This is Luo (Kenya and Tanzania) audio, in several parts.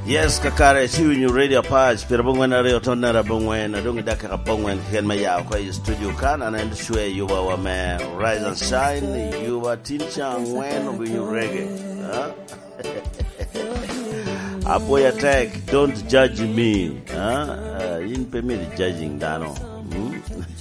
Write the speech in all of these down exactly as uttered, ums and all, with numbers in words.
Yes, kakare chiwi new radio page pero bongwen radio tonna ra bongwen adongi daka bongwen ken maya kwa studio kan and and shwe yuwa wa me rise and shine yuwa tincha ngwen of new reggae. Huh? Apoya tech, don't judge me. Huh? Uh, in permit judging dano. Hmm?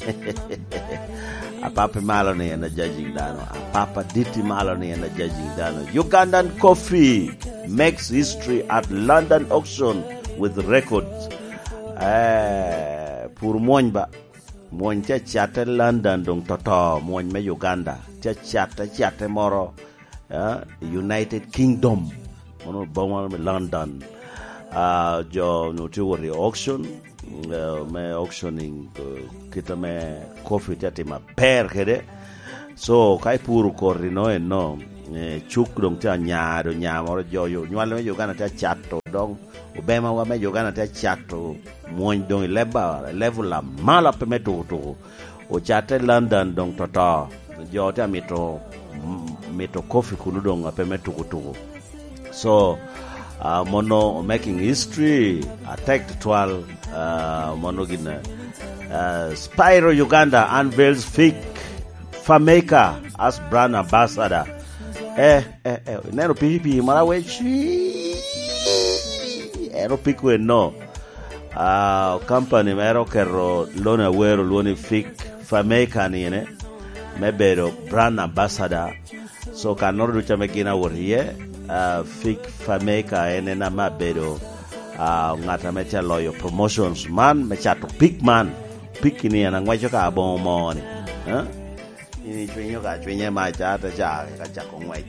A papa malone and a judging dano. A papa diti malone and a judging dano. Ugandan coffee makes history at London auction with records. Eh, pour moñba moñ ca chate London dong toto moñ me Uganda ca chate chate moro uh, United Kingdom mono bomo me London uh, jo no tiwori auction uh, me auctioning uh, kita me coffee tati ma per kede so kai puru korri no en no eh, chuk dong cha nyaado nyamoro joyo nywale me Uganda ta chato dong ubema wa me Uganda ta chato moñ dong leba level la mala pe meto to o chate London dong toto jo ta mito mito coffee kunu dong pe meto to so uh, mono making history attacked twelve uh, mono gina uh, Spyro Uganda unveils fake Fameka as brand ambassador. Eh, eh, eh, nero pipi marawe chi, ero piku no. Ah, company mero kero lona wero loni fake Fameka ni ne, mebero brand ambassador. So kanoro ducha mekina woriye, ah fake Fameka ene na mabero, ah ngata mecha loyo promotions man mecha to pick man, pick ni anangwacho ka bon money, huh? Ini cuinya ka cuinya maca ta ja ka ja ko ngwai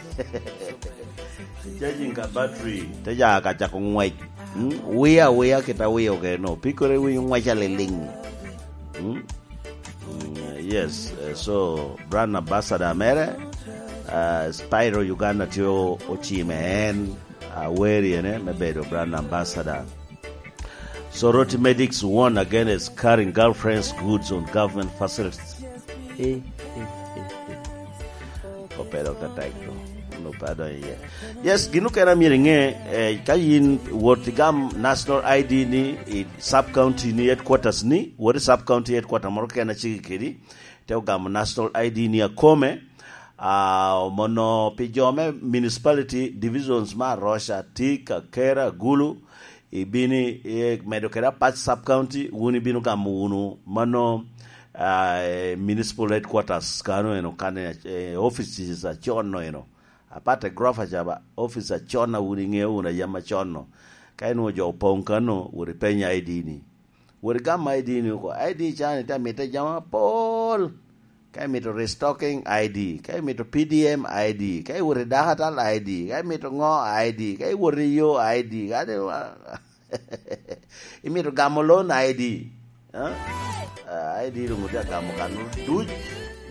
charging ka battery ta ja ka ja ko ngwai wia wia kita wia ke no pikore wi ngwai cha leling yes uh, so brand ambassador mere uh, Spyro Uganda tio ochimen uh, weri ne mebedo brand ambassador. So Roti Medics warn against carrying girlfriends' goods on government facilities. Eh, eh, eh, eh. Kopero kataiko. No pardon ye. Yes, ginu kera miringe eh, kayin wortigam national I D ni eh, sub county ni headquarters ni wori sub county headquarters moroke na chikiri te gam national I D ni akome uh, mono pijome municipality divisions ma Rosha Tika Kera Gulu ibini e medokera patch sub county wuni binu kamunu mano uh, municipal headquarters kano eno kane uh, offices za chono eno apate grofa jaba office za chona wuni nge una yama chono kaino jo ponkano wuri penya I D ni wuri gama I D ni ko I D chani ta mete jama pol kai mito restocking I D kai mito P D M I D kai wuri dahatal I D kai mito ngo I D kai wuri yo I D kai imito gamolon I D huh? uh, I D rungu dia gamo kanu duj